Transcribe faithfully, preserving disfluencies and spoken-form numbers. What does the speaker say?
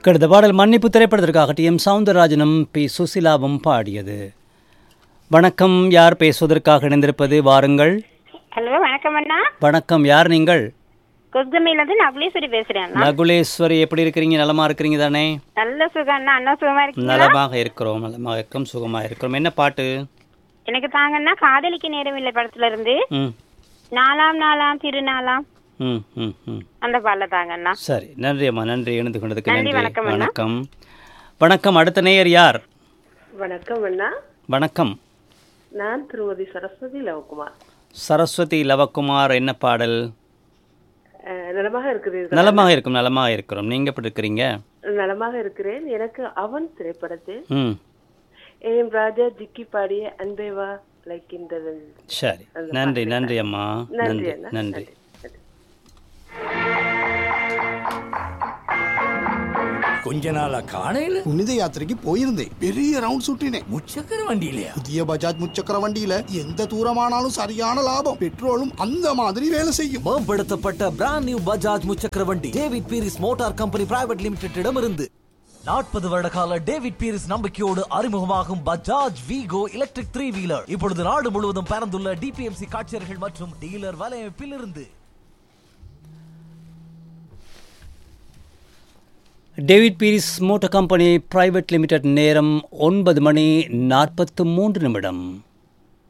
கடந்த பாடல் மன்னிப்பு திரைப்படத்திற்காக டி எம் சவுந்தரராஜனும் பி சுசிலாவும் பாடியது. வணக்கம், யார் பேசுவதற்காக இணைந்திருப்பது? வாருங்கள். ஹலோ, வணக்கம் அண்ணா. வணக்கம், யார் நீங்கள்? கொஸ்கமையிலிருந்து நகுலேஸ்வரி பேசுறேன். நகுலேஸ்வரி, எப்படி இருக்கிறீங்க? நலமா இருக்கிறீங்க தானே? நல்ல சுகம் அண்ணா. அண்ணா சுகமா இருக்கீங்களா? நலமாக இருக்கிறோம், நலமாக இருக்கிறோம், சுகமாக இருக்கிறோம். என்ன பாட்டு? எனக்கு தாங்கன்னா காதலிக்க நேரம் இல்லை படத்துல இருந்து ம் நாலாம் நாலாம் திருநாளாம் ம் ம் ம் அந்த பாடல தாங்கண்ணா. சரி, நன்றி அம்மா, நன்றி. இணைந்து கொண்டதுக்கு நன்றி. நன்றி. வணக்கம் அண்ணா. வணக்கம். வணக்கம். அடுத்த நேயர் யார்? வணக்கம் அண்ணா. வணக்கம். நான் திருமதி சரஸ்வதி லவகுமார். சரஸ்வதி லவகுமார், என்ன பாடல்? அஹ், நலமாக இருக்கிறீர்கள்? நலமாக இருக்கும், நலமாக இருக்கிறோம். நீங்க எப்படி இருக்கிறீங்க? நலமாக இருக்கிறேன். எனக்கு அவன் திரைப்படத்தில் ம் ஏம் ராஜா ஜிக்கி பாடிய அன்பேவா லைக்கின்றது. சரி, நன்றி. நன்றி அம்மா, நன்றி நன்றி. அண்ணா. நன்றி. கொஞ்ச நாளா காணையில புனித யாத்திரைக்கு போயிருந்தேன். பெரிய ரவுண்ட் சுட்டினேன். முச்சக்கர வண்டியிலயா? புதிய பஜாஜ் முச்சக்கர வண்டியில எந்த தூரமானாலும் சரியான லாபம். பெட்ரோலும் அந்த மாதிரி வேலை செய்யும். மேம்படுத்தப்பட்ட பிராண்ட் நியூ பஜாஜ் முச்சக்கர வண்டி David Peiris motor company private limited இருந்து நாற்பது வருட கால டேவிட் பீரிஸ் நம்பிக்கையோடு அறிமுகமாகும் பஜாஜ் வீகோ எலக்ட்ரிக் த்ரீ வீலர் இப்பொழுது நாடு முழுவதும் பறந்துள்ள டிபிஎம்சி காட்சியர்கள் மற்றும் டீலர் வலையமைப்பில் இருந்து. David Peiris motor company private limited. நேரம் ஒன்பது மணி நாற்பத்து மூன்று நிமிடம்.